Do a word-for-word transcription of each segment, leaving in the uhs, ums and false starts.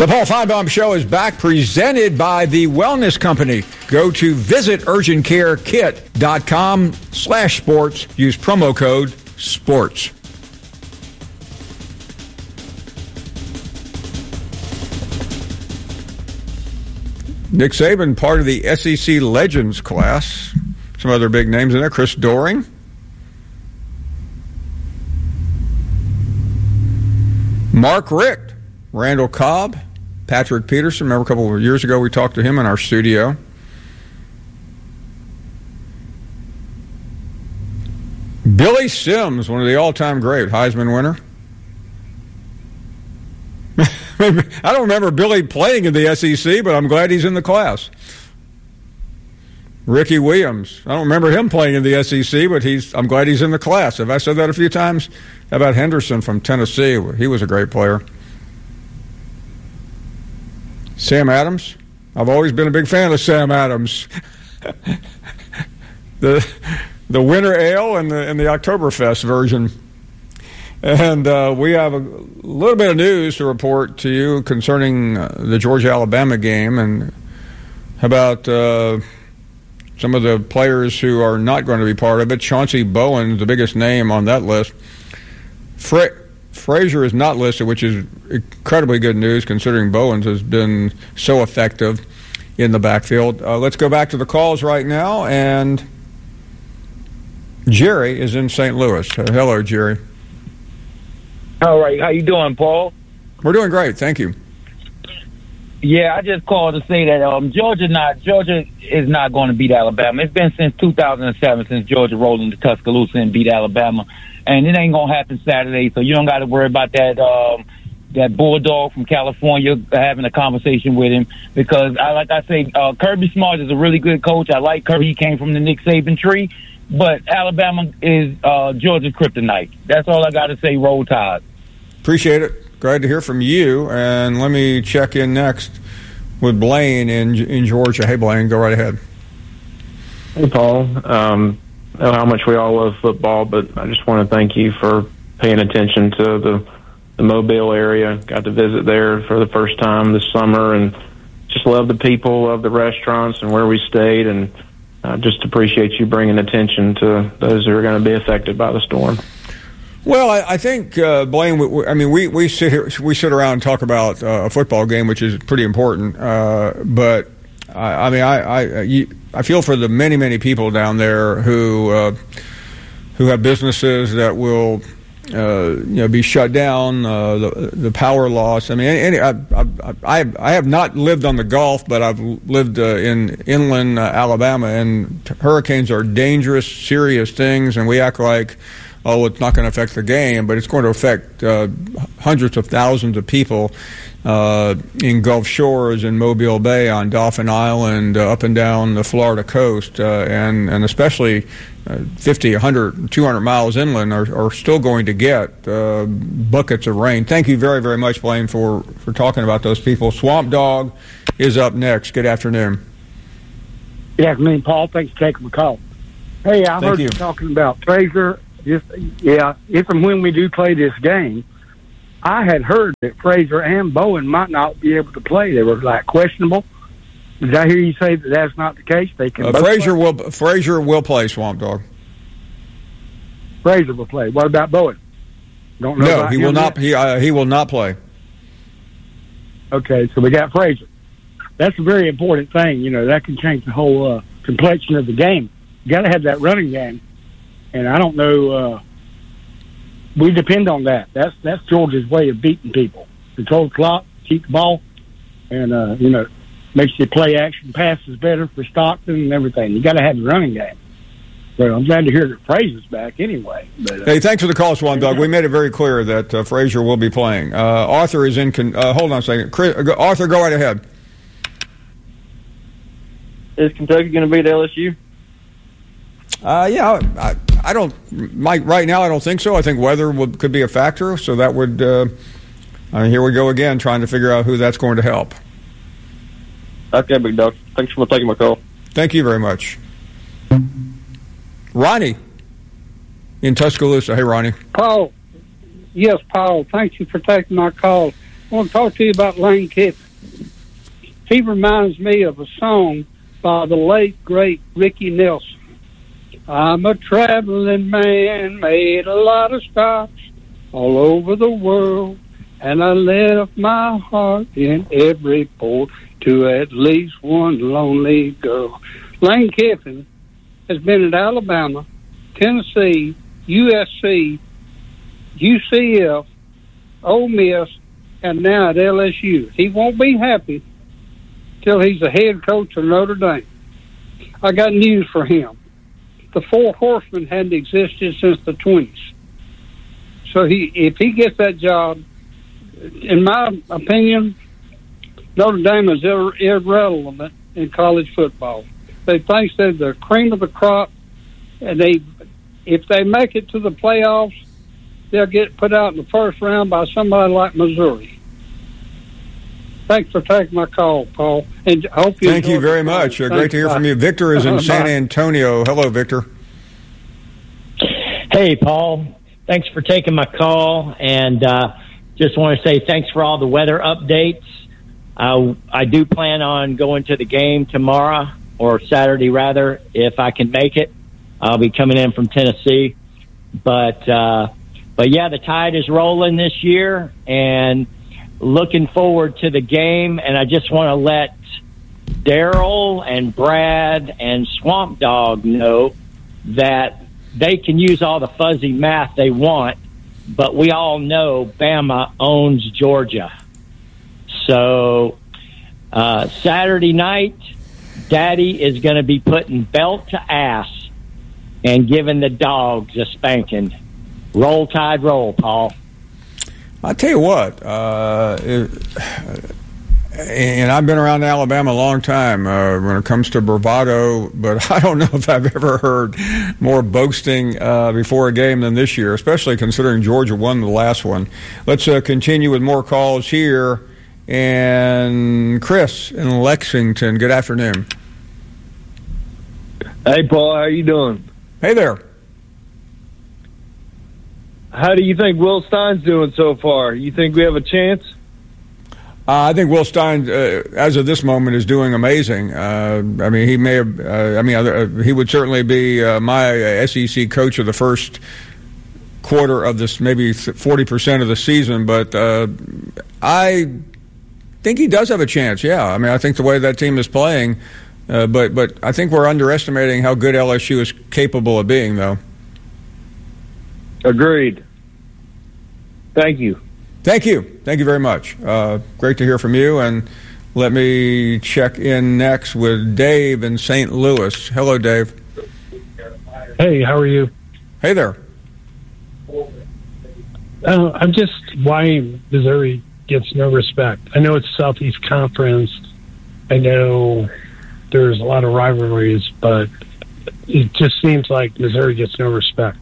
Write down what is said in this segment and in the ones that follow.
The Paul Feinbaum Show is back, presented by the Wellness Company. Go to visit urgent care kit dot com slash sports. Use promo code SPORTS. Nick Saban, part of the S E C Legends class. Some other big names in there. Chris Doering. Mark Richt. Randall Cobb. Patrick Peterson. Remember a couple of years ago we talked to him in our studio. Billy Sims, one of the all-time great Heisman winner. I don't remember Billy playing in the S E C, but I'm glad he's in the class. Ricky Williams. I don't remember him playing in the S E C, but he's. I'm glad he's in the class. Have I said that a few times? How about Henderson from Tennessee? He was a great player. Sam Adams. I've always been a big fan of Sam Adams. the the winter ale and the and the Oktoberfest version. And uh, we have a little bit of news to report to you concerning uh, the Georgia-Alabama game, and how about uh, some of the players who are not going to be part of it. Chauncey Bowen, the biggest name on that list. Fra- Frazier is not listed, which is incredibly good news considering Bowens has been so effective in the backfield. Uh, let's go back to the calls right now, and Jerry is in Saint Louis. Uh, hello, Jerry. All right, how you doing, Paul? We're doing great, thank you. Yeah, I just called to say that um, Georgia not Georgia is not going to beat Alabama. It's been since two thousand seven since Georgia rolled into Tuscaloosa and beat Alabama, and it ain't gonna happen Saturday. So you don't got to worry about that um, that bulldog from California having a conversation with him, because I like I say, uh, Kirby Smart is a really good coach. I like Kirby; he came from the Nick Saban tree. But Alabama is uh, Georgia's kryptonite. That's all I got to say. Roll Tide. Appreciate it. Glad to hear from you. And let me check in next with Blaine in in Georgia. Hey, Blaine, go right ahead. Hey, Paul. Um, I know how much we all love football, but I just want to thank you for paying attention to the, the Mobile area. Got to visit there for the first time this summer, and just love the people, love the restaurants and where we stayed, and I just appreciate you bringing attention to those who are going to be affected by the storm. Well, I, I think, uh, Blaine, we, we, I mean, we, we sit here, we sit around and talk about uh, a football game, which is pretty important. Uh, but I, I mean, I I, you, I feel for the many, many people down there who uh, who have businesses that will, uh, you know, be shut down. Uh, the the power loss. I mean, any, I, I I I have not lived on the Gulf, but I've lived uh, in inland uh, Alabama, and hurricanes are dangerous, serious things, and we act like, oh, it's not going to affect the game, but it's going to affect uh, hundreds of thousands of people uh, in Gulf Shores, in Mobile Bay, on Dauphin Island, uh, up and down the Florida coast, uh, and, and especially uh, fifty, one hundred, two hundred miles inland are, are still going to get uh, buckets of rain. Thank you very, very much, Blaine, for, for talking about those people. Swamp Dog is up next. Good afternoon. Good afternoon, Paul. Thanks for taking my call. Hey, I Thank heard you you talking about Frazier. Just, yeah, if and when we do play this game, I had heard that Frazier and Bowen might not be able to play. They were like questionable. Did I hear you say that that's not the case? They can. Uh, both Frazier play? will Frazier will play, Swamp Dog. Frazier will play. What about Bowen? Don't know. No, about he him will not. yet? He uh, he will not play. Okay, so we got Frazier. That's a very important thing. You know, that can change the whole uh, complexion of the game. You got to have that running game. And I don't know. Uh, we depend on that. That's that's Georgia's way of beating people. Control the clock, keep the ball, and uh, you know, makes your play action passes better for Stockton and everything. You got to have the running game. So I'm glad to hear that Frazier's back anyway. But, uh, hey, thanks for the call, Swan Dog. We made it very clear that uh, Frazier will be playing. Uh, Arthur is in. Con- uh, hold on a second, Chris, uh, Arthur, go right ahead. Is Kentucky going to beat L S U? Uh, yeah, I, I don't. Mike, right now, I don't think so. I think weather would, could be a factor, so that would. Uh, I mean, here we go again, trying to figure out who that's going to help. Okay, big dog. Thanks for taking my call. Thank you very much, Ronnie in Tuscaloosa. Hey, Ronnie. Paul. Yes, Paul. Thank you for taking my call. I want to talk to you about Lane Kiffin. He reminds me of a song by the late, great Ricky Nelson. I'm a traveling man, made a lot of stops all over the world, and I left my heart in every port to at least one lonely girl. Lane Kiffin has been at Alabama, Tennessee, U S C, U C F, Ole Miss, and now at L S U. He won't be happy till he's the head coach of Notre Dame. I got news for him. The Four Horsemen hadn't existed since the twenties. So he, if he gets that job, in my opinion, Notre Dame is ir- irrelevant in college football. They think they're the cream of the crop, and they, if they make it to the playoffs, they'll get put out in the first round by somebody like Missouri. Thanks for taking my call, Paul. And I hope you Thank you very much. Uh, great to hear from you. Victor is in San Antonio. Hello, Victor. Hey, Paul. Thanks for taking my call, and uh, just want to say thanks for all the weather updates. Uh, I do plan on going to the game tomorrow, or Saturday rather, if I can make it. I'll be coming in from Tennessee. But, uh, but yeah, the Tide is rolling this year, and looking forward to the game. And I just want to let Daryl and Brad and Swamp Dog know that they can use all the fuzzy math they want, but we all know Bama owns Georgia. So uh, Saturday night, Daddy is going to be putting belt to ass and giving the dogs a spanking. Roll Tide, roll, Paul. I'll tell you what, uh, it, and I've been around Alabama a long time uh, when it comes to bravado, but I don't know if I've ever heard more boasting uh, before a game than this year, especially considering Georgia won the last one. Let's uh, continue with more calls here. And Chris in Lexington, good afternoon. Hey, Paul, how you doing? Hey there. How do you think Will Stein's doing so far? You think we have a chance? Uh, I think Will Stein, uh, as of this moment, is doing amazing. Uh, I mean, he may have. Uh, I mean, uh, he would certainly be uh, my S E C coach of the first quarter of this, maybe forty percent of the season. But uh, I think he does have a chance. Yeah, I mean, I think the way that team is playing. Uh, but but I think we're underestimating how good L S U is capable of being, though. Agreed. Thank you. Thank you. Thank you very much. Uh, great to hear from you. And let me check in next with Dave in Saint Louis. Hello, Dave. Hey, how are you? Hey there. Uh, I'm just why Missouri gets no respect. I know it's Southeast Conference. I know there's a lot of rivalries, but it just seems like Missouri gets no respect.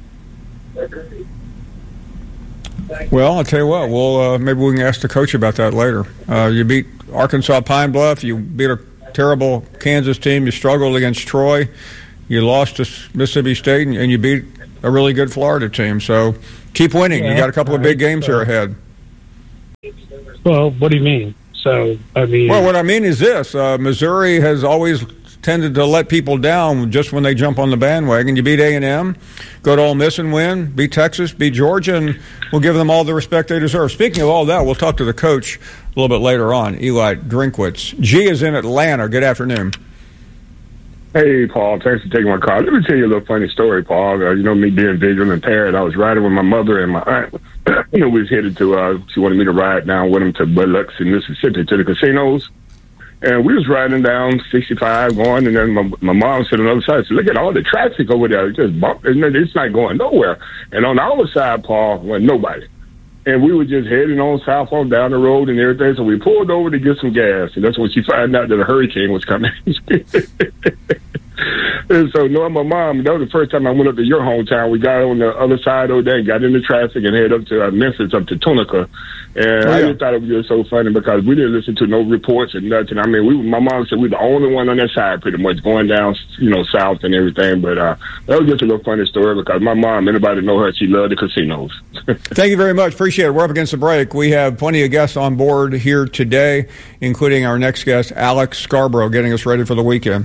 Well, I'll tell you what. We'll uh, maybe we can ask the coach about that later. Uh, you beat Arkansas Pine Bluff. You beat a terrible Kansas team. You struggled against Troy. You lost to Mississippi State, and, and you beat a really good Florida team. So keep winning. Yeah, you got a couple of big games so. here ahead. Well, what do you mean? So I mean, well, what I mean is this: uh, Missouri has always tended to let people down just when they jump on the bandwagon. You beat A and M, go to Ole Miss and win, beat Texas, beat Georgia, and we'll give them all the respect they deserve. Speaking of all that, we'll talk to the coach a little bit later on, Eli Drinkwitz. G is in Atlanta. Good afternoon. Hey, Paul. Thanks for taking my call. Let me tell you a little funny story, Paul. Uh, you know, me being visually impaired, I was riding with my mother and my aunt. You know, we was headed to, uh, she wanted me to ride down with them to Biloxi, Mississippi, to the casinos. And we was riding down sixty-five going, and then my, my mom said on the other side, said, look at all the traffic over there. It's just bump, it's not going nowhere. And on the other side, Paul, wasn't nobody. And we were just heading on south on down the road and everything. So we pulled over to get some gas. And that's when she found out that a hurricane was coming. And so knowing my mom, that was the first time I went up to your hometown. We got on the other side of that, got into traffic, and head up to uh, Memphis, up to Tunica. And oh, yeah. I just thought it was just so funny because we didn't listen to no reports and nothing. I mean, we, my mom said we were the only one on that side, pretty much going down, you know, south and everything. But uh, that was just a little funny story because my mom, anybody know her, she loved the casinos. Thank you very much. Appreciate it. We're up against the break. We have plenty of guests on board here today, including our next guest, Alex Scarborough, getting us ready for the weekend.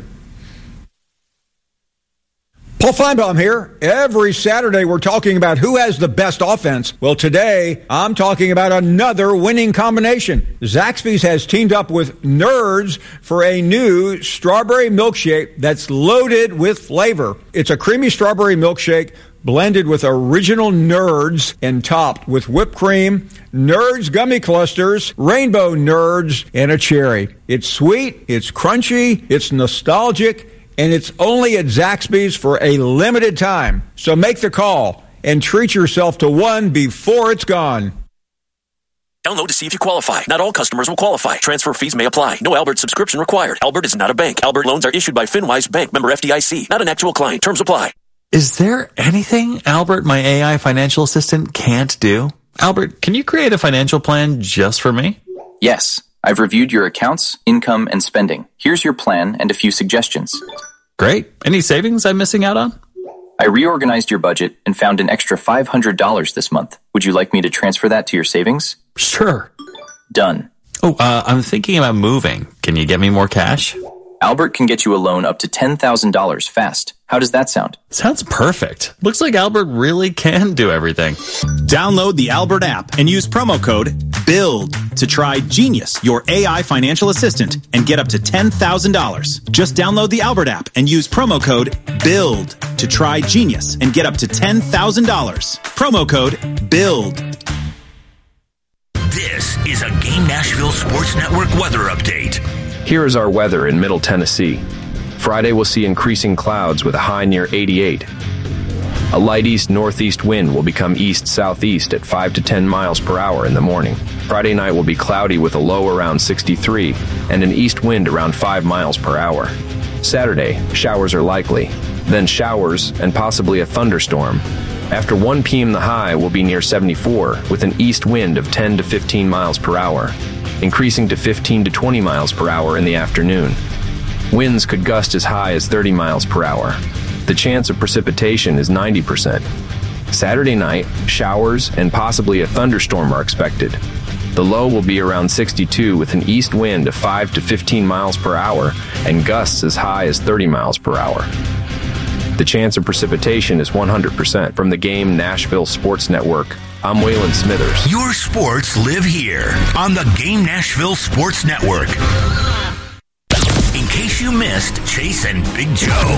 Paul Feinbaum here. Every Saturday we're talking about who has the best offense. Well, today I'm talking about another winning combination. Zaxby's has teamed up with Nerds for a new strawberry milkshake that's loaded with flavor. It's a creamy strawberry milkshake blended with original Nerds and topped with whipped cream, Nerds gummy clusters, rainbow Nerds, and a cherry. It's sweet, it's crunchy, it's nostalgic, and it's only at Zaxby's for a limited time. So make the call and treat yourself to one before it's gone. Download to see if you qualify. Not all customers will qualify. Transfer fees may apply. No Albert subscription required. Albert is not a bank. Albert loans are issued by FinWise Bank, member F D I C. Not an actual client. Terms apply. Is there anything Albert, my A I financial assistant, can't do? Albert, can you create a financial plan just for me? Yes. I've reviewed your accounts, income, and spending. Here's your plan and a few suggestions. Great. Any savings I'm missing out on? I reorganized your budget and found an extra five hundred dollars this month. Would you like me to transfer that to your savings? Sure. Done. Oh, uh, I'm thinking about moving. Can you get me more cash? Albert can get you a loan up to ten thousand dollars fast. How does that sound? Sounds perfect. Looks like Albert really can do everything. Download the Albert app and use promo code BUILD to try Genius, your A I financial assistant, and get up to ten thousand dollars. Just download the Albert app and use promo code BUILD to try Genius and get up to ten thousand dollars. Promo code BUILD. This is a Game Nashville Sports Network weather update. Here is our weather in Middle Tennessee. Friday will see increasing clouds with a high near eighty-eight. A light east-northeast wind will become east-southeast at five to ten miles per hour in the morning. Friday night will be cloudy with a low around sixty-three and an east wind around five miles per hour. Saturday, showers are likely, then showers and possibly a thunderstorm. After one p.m. the high will be near seventy-four with an east wind of ten to fifteen miles per hour, increasing to fifteen to twenty miles per hour in the afternoon. Winds could gust as high as thirty miles per hour. The chance of precipitation is ninety percent. Saturday night, showers and possibly a thunderstorm are expected. The low will be around sixty-two with an east wind of five to fifteen miles per hour and gusts as high as thirty miles per hour. The chance of precipitation is one hundred percent. From the Game Nashville Sports Network, I'm Waylon Smithers. Your sports live here on the Game Nashville Sports Network. In case you missed Chase and Big Joe.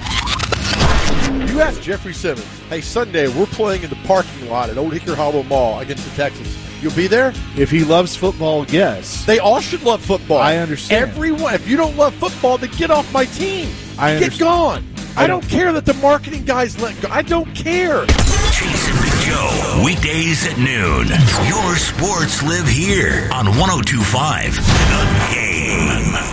You asked Jeffrey Simmons, hey, Sunday we're playing in the parking lot at Old Hickory Hollow Mall against the Texans. You'll be there? If he loves football, yes. They all should love football. I understand. Everyone. If you don't love football, then get off my team. I understand. Get gone. I, I don't care that the marketing guys let go. I don't care. Chase and Big Joe, weekdays at noon. Your sports live here on one oh two point five The Game.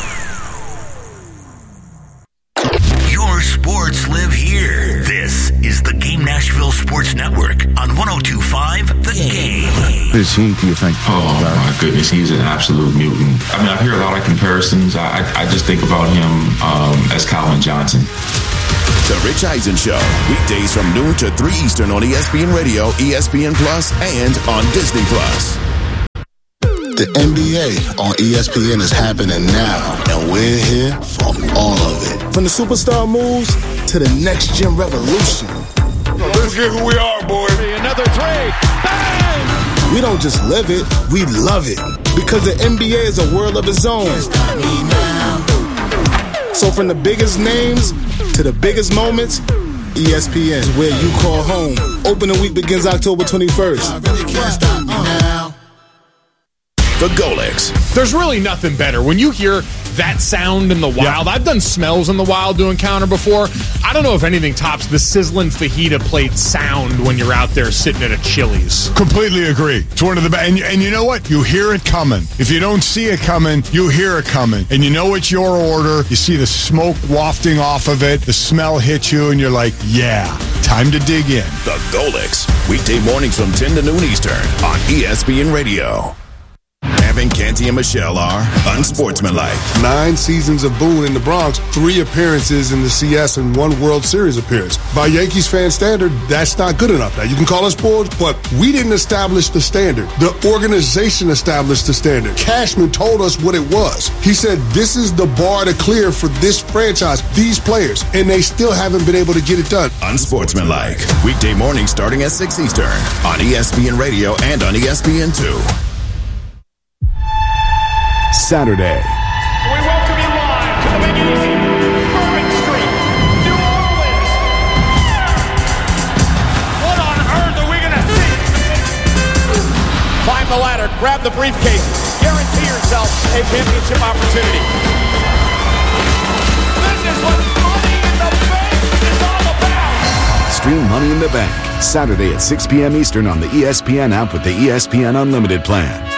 Your sports live here. This is the Game Nashville Sports Network on one oh two point five The Game. Who's he, do you think? Oh, my goodness. He's an absolute mutant. I mean, I hear a lot of comparisons. I, I, I just think about him um, as Calvin Johnson. The Rich Eisen Show, weekdays from noon to three Eastern on E S P N Radio, E S P N Plus, and on Disney Plus. The N B A on E S P N is happening now, and we're here for all of it. From the superstar moves to the next gen revolution. Let's get who we are, boy. Another three. Bang! We don't just live it, we love it. Because the N B A is a world of its own. So from the biggest names to the biggest moments, E S P N is where you call home. Opening week begins October twenty-first. I really can't stop me now. The Golex. There's really nothing better when you hear that sound in the wild. Yeah. I've done smells in the wild doing counter before. I don't know if anything tops the sizzling fajita plate sound when you're out there sitting at a Chili's. Completely agree. It's one of the best. And, and you know what? You hear it coming. If you don't see it coming, you hear it coming. And you know it's your order. You see the smoke wafting off of it. The smell hits you, and you're like, yeah, time to dig in. The Golix, weekday mornings from ten to noon Eastern on E S P N Radio. Evan, Canty, and Michelle are unsportsmanlike. Nine seasons of Boone in the Bronx, three appearances in the C S, and one World Series appearance. By Yankees fan standard, that's not good enough. Now, you can call us spoiled, but we didn't establish the standard. The organization established the standard. Cashman told us what it was. He said, this is the bar to clear for this franchise, these players, and they still haven't been able to get it done. Unsportsmanlike. Weekday mornings starting at six Eastern on E S P N Radio and on E S P N two. Saturday. We welcome you live to the Big Easy, Bourbon Street, New Orleans. What on earth are we going to see? Climb the ladder, grab the briefcase, guarantee yourself a championship opportunity. This is what Money in the Bank is all about. Stream Money in the Bank, Saturday at six p.m. Eastern on the E S P N app with the E S P N Unlimited plan.